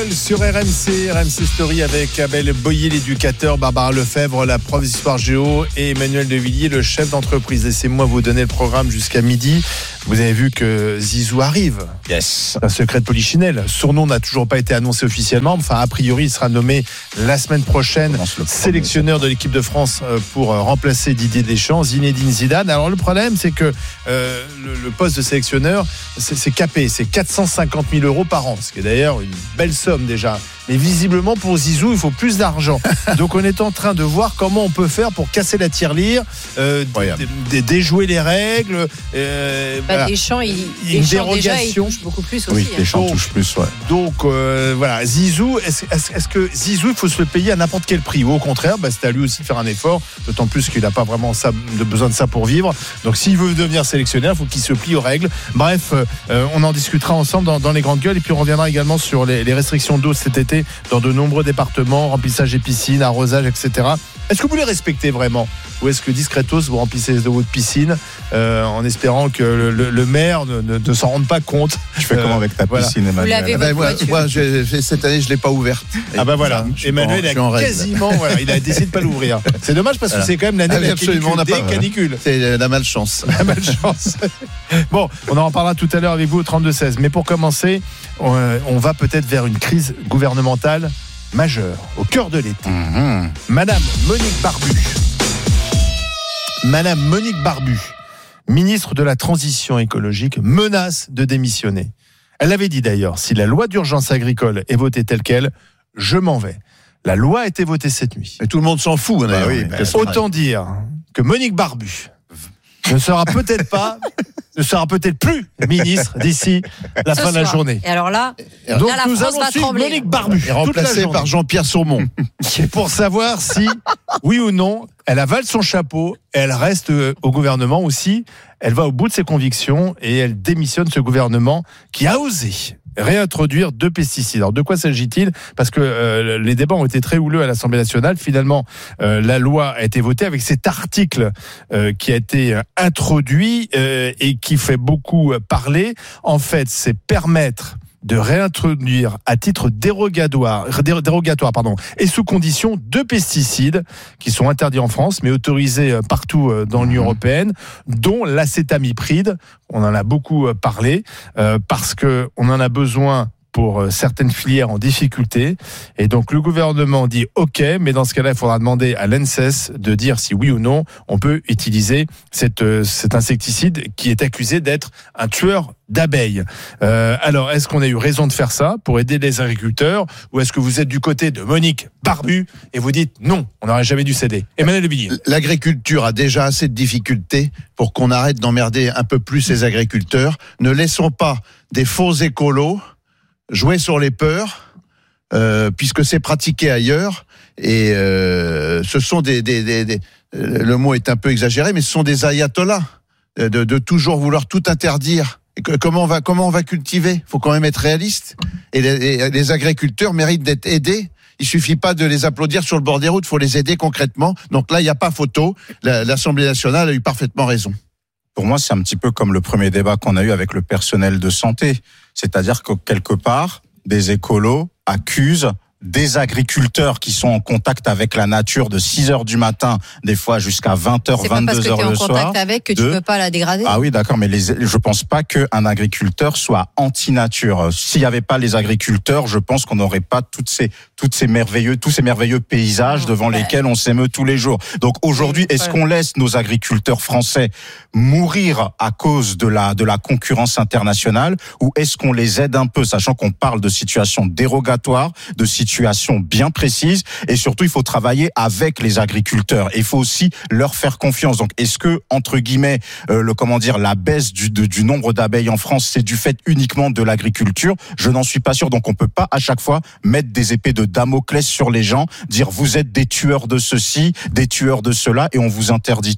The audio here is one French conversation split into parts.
Sur RMC Story avec Abel Boyer, l'éducateur, Barbara Lefebvre, la prof d'histoire géo et Emmanuel Devilliers, le chef d'entreprise. Laissez-moi vous donner le programme jusqu'à midi. Vous avez vu que Zizou arrive. Yes. Un secret de Polichinelle. Son nom n'a toujours pas été annoncé officiellement. Enfin, a priori, il sera nommé la semaine prochaine sélectionneur de l'équipe de France pour remplacer Didier Deschamps, Zinedine Zidane. Alors, le problème, c'est que le poste de sélectionneur, c'est capé. C'est 450 000 euros par an. Ce qui est d'ailleurs une belle somme déjà. Mais visiblement, pour Zizou, il faut plus d'argent. Donc, on est en train de voir comment on peut faire pour casser la tirelire, déjouer les règles. Voilà. Deschamps, une dérogation. Déjà, il touche beaucoup plus aussi. Oui, Deschamps touche plus, ouais. Donc, voilà. Zizou, est-ce que Zizou, il faut se le payer à n'importe quel prix? Ou au contraire, c'est à lui aussi de faire un effort, d'autant plus qu'il n'a pas vraiment besoin de ça pour vivre. Donc, s'il veut devenir sélectionneur, il faut qu'il se plie aux règles. Bref, on en discutera ensemble dans les grandes gueules. Et puis, on reviendra également sur les restrictions d'eau cet été dans de nombreux départements, remplissage des piscines, arrosage, etc. Est-ce que vous les respectez vraiment? Ou est-ce que discretos vous remplissez votre piscine en espérant que le maire ne s'en rende pas compte? Tu fais comment avec ta piscine, Emmanuel? Moi, cette année, je ne l'ai pas ouverte. Voilà. Emmanuel il a décidé de ne pas l'ouvrir. C'est dommage parce que c'est quand même l'année de la canicule. C'est la malchance. La malchance. Bon, on en reparlera tout à l'heure avec vous au 32-16. Mais pour commencer, on va peut-être vers une crise gouvernementale majeure, au cœur de l'été. Madame Monique Barbu, ministre de la Transition écologique, menace de démissionner. Elle l'avait dit d'ailleurs, si la loi d'urgence agricole est votée telle qu'elle, je m'en vais. La loi a été votée cette nuit. Mais tout le monde s'en fout. Autant dire que Monique Barbu ne sera peut-être plus ministre d'ici la fin de la journée. Et alors là, donc la nous France allons va suivre trembler. Monique Barbu, remplacée par Jean-Pierre Saumon. C'est pour savoir si, oui ou non, elle avale son chapeau, elle reste au gouvernement aussi, elle va au bout de ses convictions et elle démissionne ce gouvernement qui a osé réintroduire 2 pesticides. Alors de quoi s'agit-il? Parce que les débats ont été très houleux à l'Assemblée nationale. Finalement, la loi a été votée avec cet article qui a été introduit et qui fait beaucoup parler. En fait, c'est permettre de réintroduire à titre dérogatoire et sous condition 2 pesticides qui sont interdits en France mais autorisés partout dans l'Union européenne, dont l'acétamipride. On en a beaucoup parlé parce que on en a besoin pour certaines filières en difficulté. Et donc, le gouvernement dit OK, mais dans ce cas-là, il faudra demander à l'ANSES de dire si oui ou non on peut utiliser cet insecticide qui est accusé d'être un tueur d'abeilles. Alors, est-ce qu'on a eu raison de faire ça pour aider les agriculteurs, ou est-ce que vous êtes du côté de Monique Barbu et vous dites non, on n'aurait jamais dû céder? Emmanuel Devilliers. L'agriculture a déjà assez de difficultés pour qu'on arrête d'emmerder un peu plus les agriculteurs. Ne laissons pas des faux écolos jouer sur les peurs, puisque c'est pratiqué ailleurs, et ce sont le mot est un peu exagéré, mais ce sont des ayatollahs de toujours vouloir tout interdire. Et comment on va cultiver? Il faut quand même être réaliste. Et les agriculteurs méritent d'être aidés. Il suffit pas de les applaudir sur le bord des routes, il faut les aider concrètement. Donc là, il n'y a pas photo. L'Assemblée nationale a eu parfaitement raison. Pour moi, c'est un petit peu comme le premier débat qu'on a eu avec le personnel de santé. C'est-à-dire que quelque part, des écolos accusent des agriculteurs qui sont en contact avec la nature de 6h du matin, des fois jusqu'à 20h, 22h le soir. C'est pas parce que tu es en contact avec que tu peux pas la dégrader. Ah oui, d'accord, mais je pense pas qu'un agriculteur soit anti-nature. S'il y avait pas les agriculteurs, je pense qu'on n'aurait pas tous ces merveilleux paysages devant lesquels on s'émeut tous les jours. Donc aujourd'hui, est-ce qu'on laisse nos agriculteurs français mourir à cause de la concurrence internationale, ou est-ce qu'on les aide un peu, sachant qu'on parle de situations dérogatoires, de situations bien précises, et surtout il faut travailler avec les agriculteurs et il faut aussi leur faire confiance. Donc est-ce que, entre guillemets, la baisse du nombre d'abeilles en France, c'est du fait uniquement de l'agriculture? Je n'en suis pas sûr. Donc on peut pas à chaque fois mettre des épées de Damoclès sur les gens, dire vous êtes des tueurs de ceci, des tueurs de cela, et on vous interdit tout.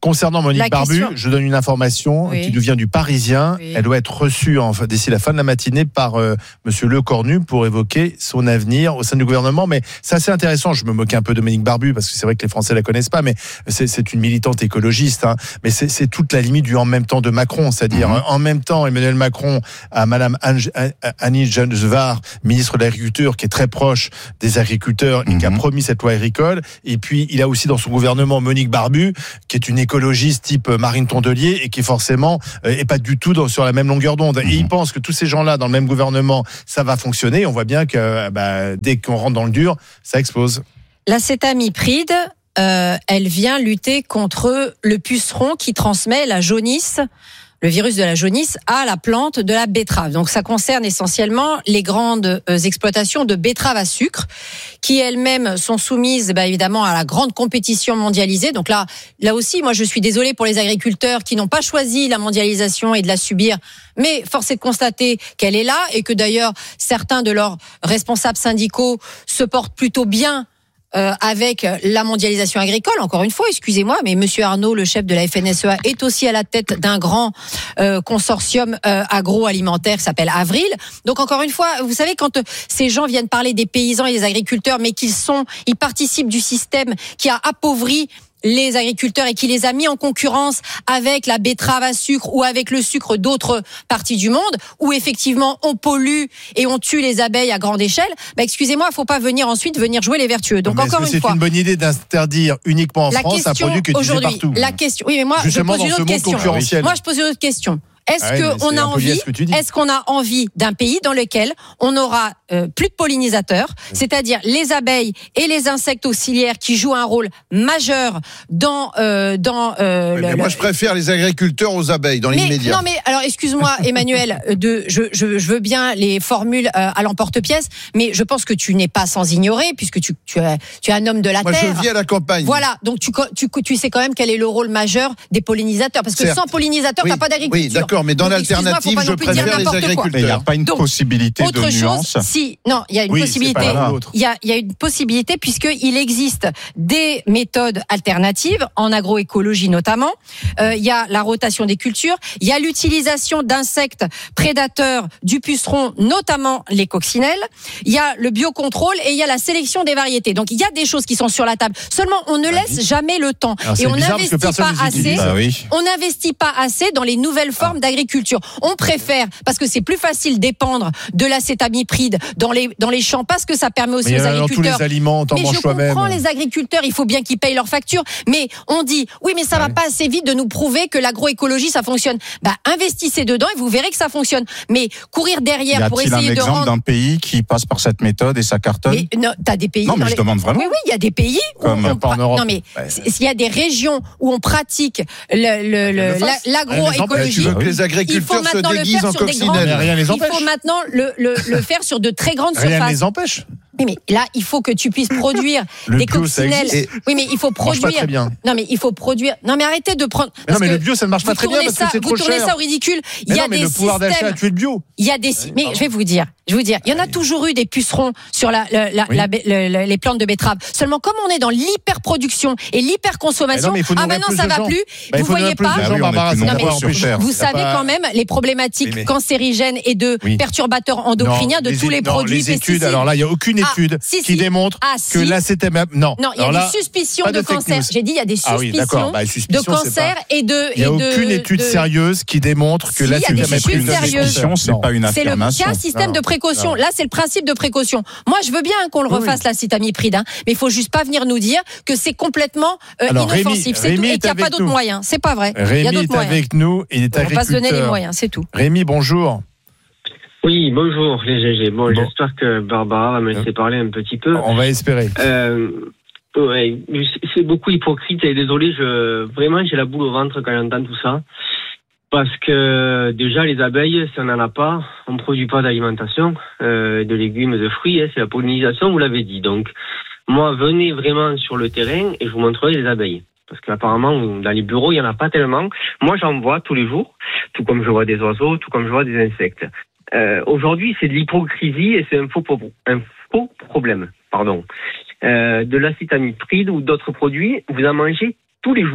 Concernant Monique Barbu, je donne une information qui nous vient du Parisien. Oui. Elle doit être reçue d'ici la fin de la matinée par Monsieur Lecornu pour évoquer son avenir au sein du gouvernement. Mais c'est assez intéressant. Je me moquais un peu de Monique Barbu parce que c'est vrai que les Français la connaissent pas, mais c'est une militante écologiste. Hein. Mais c'est toute la limite du en même temps de Macron, c'est-à-dire en même temps Emmanuel Macron a Madame Annie Genevard, ministre de l'Agriculture, qui est très proche des agriculteurs et qui a promis cette loi agricole. Et puis il a aussi dans son gouvernement Monique Barbu, qui est une écologiste type Marine Tondelier et qui forcément est pas du tout sur la même longueur d'onde. Et il pense que tous ces gens-là dans le même gouvernement, ça va fonctionner. On voit bien que dès qu'on rentre dans le dur, ça explose. L'acétamipride, elle vient lutter contre le puceron qui transmet la jaunisse, le virus de la jaunisse, à la plante de la betterave. Donc ça concerne essentiellement les grandes exploitations de betteraves à sucre, qui elles-mêmes sont soumises évidemment à la grande compétition mondialisée. Donc là aussi, moi je suis désolée pour les agriculteurs qui n'ont pas choisi la mondialisation et de la subir, mais force est de constater qu'elle est là et que d'ailleurs certains de leurs responsables syndicaux se portent plutôt bien avec la mondialisation agricole. Encore une fois, excusez-moi, mais Monsieur Arnaud, le chef de la FNSEA, est aussi à la tête d'un grand consortium agroalimentaire qui s'appelle Avril. Donc encore une fois, vous savez, quand ces gens viennent parler des paysans et des agriculteurs, mais ils participent du système qui a appauvri les agriculteurs et qui les a mis en concurrence avec la betterave à sucre ou avec le sucre d'autres parties du monde, où effectivement on pollue et on tue les abeilles à grande échelle, excusez-moi, il ne faut pas venir jouer les vertueux. Donc encore une fois, c'est une bonne idée d'interdire uniquement en France un produit que utilisé partout. La question, oui, mais moi justement, je pose une autre question. Moi je pose une autre question. Est-ce qu'on a envie d'un pays dans lequel on aura plus de pollinisateurs, c'est-à-dire les abeilles et les insectes auxiliaires qui jouent un rôle majeur dans moi je préfère les agriculteurs aux abeilles dans l'immédiat. Non mais alors excuse-moi Emmanuel, je veux bien les formules à l'emporte-pièce, mais je pense que tu n'es pas sans ignorer puisque tu es un homme de la terre. Moi je vis à la campagne. Voilà, donc tu sais quand même quel est le rôle majeur des pollinisateurs, parce que sans pollinisateurs t'as pas d'agriculture. Oui, d'accord, mais dans l'alternative, je préfère les agriculteurs. Mais il n'y a pas une possibilité autre de nuance. Non, il y a une possibilité. Il y a une possibilité puisqu'il existe des méthodes alternatives en agroécologie notamment. Il y a la rotation des cultures, il y a l'utilisation d'insectes prédateurs du puceron, notamment les coccinelles. Il y a le biocontrôle et il y a la sélection des variétés. Donc il y a des choses qui sont sur la table. Seulement on ne laisse jamais le temps. Alors, et on n'investit pas assez. On n'investit pas assez dans les nouvelles formes d'agriculture. On préfère, parce que c'est plus facile d'épandre de l'acétamipride dans les champs, parce que ça permet aussi aux agriculteurs. Dans tous les aliments, mais je comprends les agriculteurs, il faut bien qu'ils payent leurs factures. Mais on dit, oui, mais ça va pas assez vite de nous prouver que l'agroécologie ça fonctionne. Investissez dedans et vous verrez que ça fonctionne. Mais courir derrière pour essayer de rendre. Y a-t-il un exemple d'un pays qui passe par cette méthode et ça cartonne? Mais non, t'as des pays. Non, mais je demande vraiment. Oui, il y a des pays. En Europe. Non, mais il y a des régions où on pratique l'agroécologie. Tu veux que les agriculteurs se déguisent en coccinelle? Rien les empêche. Il faut maintenant le faire sur de très grandes surfaces. Rien les empêche. Oui, mais là, il faut que tu puisses produire des coccinelles. Oui, mais il faut produire. Pas très bien. Non, mais il faut produire. Non, mais arrêtez de prendre. Non, mais le bio, ça ne marche pas très bien parce que c'est trop cher. Vous tournez ça au ridicule. Il y a des le pouvoir d'achat a tué le bio. Il y a des. Mais je vais vous dire. Il y en a toujours eu des pucerons sur les plantes de betterave. Seulement, comme on est dans l'hyperproduction et l'hyperconsommation, maintenant ça va plus. Vous voyez pas. Vous savez quand même les problématiques cancérigènes et de perturbateurs endocriniens de tous les produits pesticides. Alors là, il n'y a aucune étude qui démontre que l'acétamiprid. Non, il y a des suspicions de cancer. J'ai dit, il y a des suspicions de cancer et de. Il n'y a aucune étude sérieuse qui démontre que l'acétamiprid. C'est pas une affirmation. C'est le système de précaution. Là, c'est le principe de précaution. Moi, je veux bien qu'on le refasse, l'acétamiprid, mais il faut juste pas venir nous dire que c'est complètement inoffensif. C'est tout, et qu'il n'y a pas d'autres moyens. C'est pas vrai. Rémi est avec nous. Il est agriculteur. On va se donner les moyens, c'est tout. Rémi, bonjour. Oui, bonjour les GG. Bon, j'espère que Barbara va me laisser parler un petit peu. On va espérer. C'est beaucoup hypocrite et désolé, vraiment j'ai la boule au ventre quand j'entends tout ça. Parce que déjà les abeilles, si on n'en a pas, on ne produit pas d'alimentation, de légumes, de fruits, c'est la pollinisation, vous l'avez dit. Donc moi, venez vraiment sur le terrain et je vous montrerai les abeilles. Parce qu'apparemment, dans les bureaux, il n'y en a pas tellement. Moi, j'en vois tous les jours, tout comme je vois des oiseaux, tout comme je vois des insectes. Aujourd'hui, c'est de l'hypocrisie et c'est un faux problème. De l'acétamipride ou d'autres produits, vous en mangez tous les jours,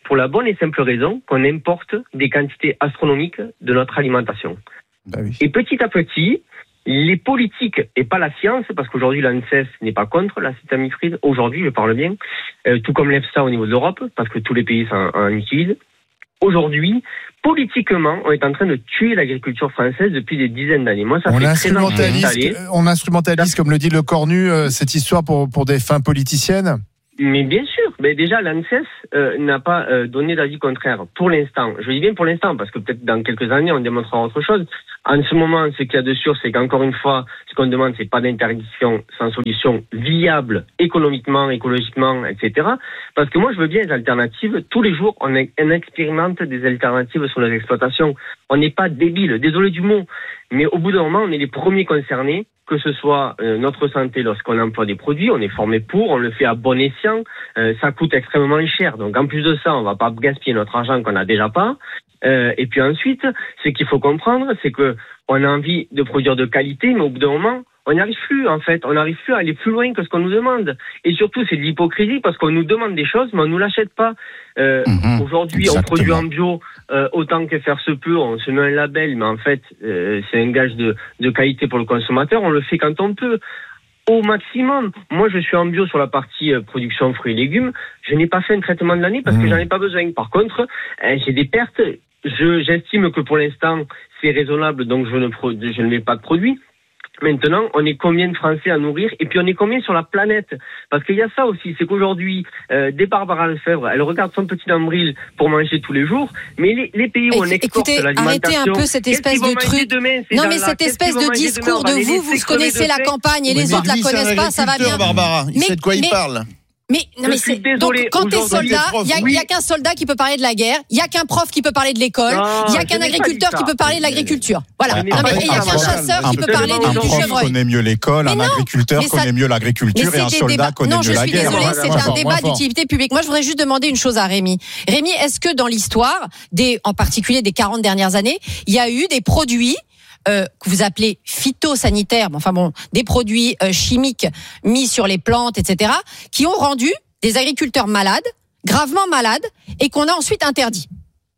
pour la bonne et simple raison qu'on importe des quantités astronomiques de notre alimentation. Bah oui. Et petit à petit, les politiques et pas la science, parce qu'aujourd'hui l'ANSES n'est pas contre l'acétamipride, aujourd'hui je parle bien, tout comme l'EFSA au niveau de l'Europe, parce que tous les pays en utilisent. Aujourd'hui, politiquement, on est en train de tuer l'agriculture française depuis des dizaines d'années. Moi, ça fait 13 ans que je suis installé. On instrumentalise, comme le dit Le Cornu, cette histoire pour des fins politiciennes. Mais bien sûr, mais déjà l'ANSES n'a pas donné d'avis contraire pour l'instant. Je dis bien pour l'instant parce que peut-être dans quelques années on démontrera autre chose. En ce moment, ce qu'il y a de sûr, c'est qu'encore une fois, ce qu'on demande, c'est pas d'interdiction sans solution viable économiquement, écologiquement, etc. Parce que moi, je veux bien des alternatives. Tous les jours, on expérimente des alternatives sur nos exploitations. On n'est pas débiles, désolé du mot, mais au bout d'un moment, on est les premiers concernés. Que ce soit notre santé lorsqu'on emploie des produits, on est formé pour, on le fait à bon escient, ça coûte extrêmement cher. Donc en plus de ça, on va pas gaspiller notre argent qu'on n'a déjà pas. Et puis ensuite, ce qu'il faut comprendre, c'est que on a envie de produire de qualité, mais au bout d'un moment, on n'y arrive plus en fait. On n'arrive plus à aller plus loin que ce qu'on nous demande. Et surtout, c'est de l'hypocrisie parce qu'on nous demande des choses, mais on nous l'achète pas. Aujourd'hui, on produit en bio autant que faire se peut. On se met un label, mais en fait, c'est un gage de qualité pour le consommateur. On le fait quand on peut. Au maximum. Moi, je suis en bio sur la partie production fruits et légumes. Je n'ai pas fait un traitement de l'année parce que j'en ai pas besoin. Par contre, j'ai des pertes. J'estime que pour l'instant, c'est raisonnable, donc je ne mets pas de produits. Maintenant, on est combien de Français à nourrir et puis on est combien sur la planète? Parce qu'il y a ça aussi, c'est qu'aujourd'hui, dès Barbara Lefebvre, elle regarde son petit nombril pour manger tous les jours, mais les pays où on exporte l'alimentation... Arrêtez un peu cette espèce de truc. Non mais cette espèce de discours de vous connaissez la campagne et les autres la connaissent pas, ça va bien. Barbara, il sait de quoi il parle. Mais c'est donc quand t'es soldat, il y a qu'un soldat qui peut parler de la guerre, il y a qu'un prof qui peut parler de l'école, il y a qu'un agriculteur qui peut parler de l'agriculture. Voilà. Il y a qu'un chasseur qui peut parler du chevreuil. Un prof connaît mieux l'école, un agriculteur connaît mieux l'agriculture et un soldat connaît mieux la guerre. Non, je suis désolée, c'est un débat d'utilité publique. Moi, je voudrais juste demander une chose à Rémi. Rémi, est-ce que dans l'histoire, en particulier des 40 dernières années, il y a eu des produits que vous appelez phytosanitaires, des produits chimiques mis sur les plantes, etc., qui ont rendu des agriculteurs malades, gravement malades, et qu'on a ensuite interdits?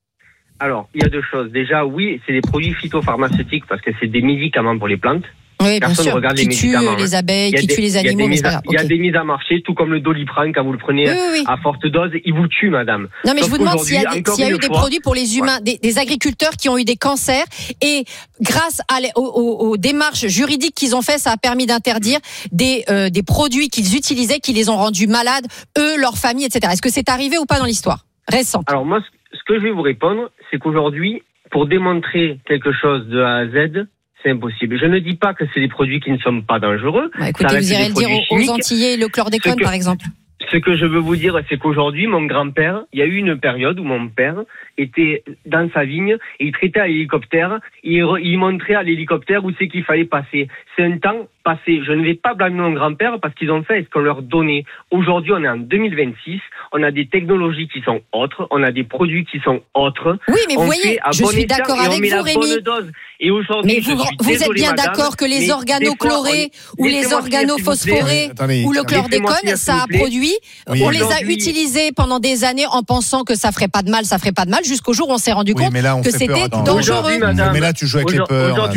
Alors, il y a deux choses. Déjà, oui, c'est des produits phytopharmaceutiques parce que c'est des médicaments pour les plantes. Oui, bien sûr, qui tue les abeilles, qui tue les animaux. Il y a des mises à marché, tout comme le Doliprane, quand vous le prenez à forte dose, il vous tue, madame. Non, mais je vous demande s'il y a eu des produits pour les humains, des agriculteurs qui ont eu des cancers, et grâce aux démarches juridiques qu'ils ont fait, ça a permis d'interdire des produits qu'ils utilisaient, qui les ont rendus malades, eux, leurs familles, etc. Est-ce que c'est arrivé ou pas dans l'histoire récente? Alors moi, ce que je vais vous répondre, c'est qu'aujourd'hui, pour démontrer quelque chose de A à Z, c'est impossible. Je ne dis pas que c'est des produits qui ne sont pas dangereux. Écoutez, vous irez le dire aux Antillais, le chlordécone, par exemple. Ce que je veux vous dire, c'est qu'aujourd'hui, mon grand-père, il y a eu une période où mon père était dans sa vigne et il traitait à l'hélicoptère. Il montrait à l'hélicoptère où c'est qu'il fallait passer. C'est un temps passé. Je ne vais pas blâmer mon grand-père parce qu'ils ont fait ce qu'on leur donnait. Aujourd'hui, on est en 2026. On a des technologies qui sont autres. On a des produits qui sont autres. Oui, mais vous voyez, je suis d'accord avec vous, Rémi. Et aujourd'hui, mais vous êtes bien d'accord que les organochlorés ou les organophosphorés ou le chlordécone, ça a produit. On les a utilisés pendant des années en pensant que ça ferait pas de mal, jusqu'au jour où on s'est rendu compte que c'était dangereux. Mais là, tu joues avec les peurs.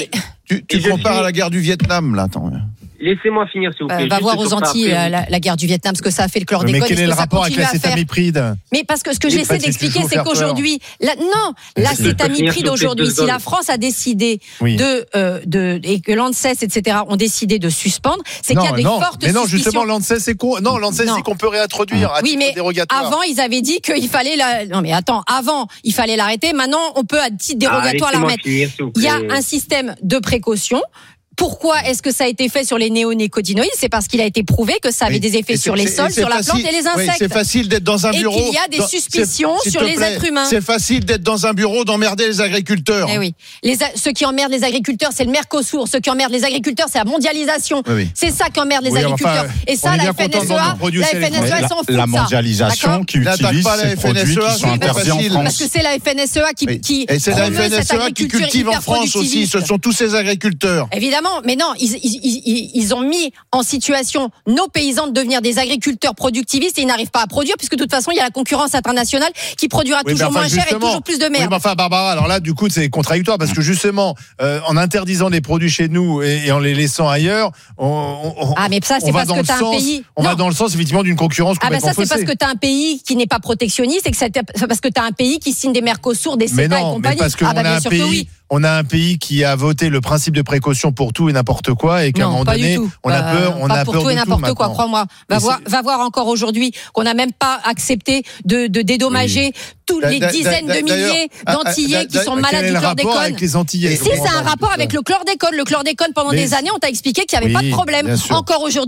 Tu compares à la guerre du Vietnam, là, attends. Laissez-moi finir, s'il vous plaît. Va voir aux Antilles la guerre du Vietnam, ce que ça a fait le chlordécone. Mais quel est le rapport avec l'acétamipride? Mais parce que ce que j'essaie d'expliquer, c'est qu'aujourd'hui, l'acétamipride aujourd'hui, si la France a décidé et que l'ANSES, etc., ont décidé de suspendre, c'est qu'il y a des fortes suspicions. Mais non, justement, l'ANSES dit qu'on peut réintroduire à titre dérogatoire. Avant, ils avaient dit qu'il fallait avant, il fallait l'arrêter. Maintenant, on peut à titre dérogatoire la remettre. Il y a un système de précaution. Pourquoi est-ce que ça a été fait sur les néonicotinoïdes? C'est parce qu'il a été prouvé que ça avait des effets sur les sols, sur la plante et les insectes. C'est facile d'être dans un bureau. Et qu'il y a des suspicions sur les êtres humains. C'est facile d'être dans un bureau, d'emmerder les agriculteurs. Eh oui. Ceux qui emmerdent les agriculteurs, c'est le Mercosur. Ceux qui emmerdent les agriculteurs, c'est la mondialisation. Oui. C'est ça qui emmerde les agriculteurs. Et ça, la FNSEA, ils s'en foutent de ça. La mondialisation qui utilise ces produits qui sont interdits en France. Parce que c'est la FNSEA qui et c'est la FNSEA qui cultive en France aussi. Ce sont tous ces agriculteurs. Évidemment. évidemment, mais non, ils ont mis en situation nos paysans de devenir des agriculteurs productivistes et ils n'arrivent pas à produire puisque de toute façon il y a la concurrence internationale qui produira toujours moins cher et toujours plus de merde. Oui, mais enfin Barbara, alors là du coup c'est contradictoire parce que justement en interdisant des produits chez nous et en les laissant ailleurs, mais ça c'est parce que tu as un pays. On va dans le sens effectivement d'une concurrence complètement faussée. Ça c'est parce que tu as un pays qui n'est pas protectionniste et que c'est parce que tu as un pays qui signe des Mercosur, des CETA et compagnie. Mais parce qu'on a un pays. On a un pays qui a voté le principe de précaution pour tout et n'importe quoi et qu'à un moment donné, on a peur. On a pour peur tout et n'importe quoi, maintenant. crois-moi. Va voir encore aujourd'hui qu'on n'a même pas accepté de dédommager tous les dizaines de milliers d'Antillais qui sont malades du chlordécone. Avec les Antillais. Si, c'est un rapport avec le chlordécone. Le chlordécone, pendant des années, on t'a expliqué qu'il n'y avait pas de problème. Encore aujourd'hui.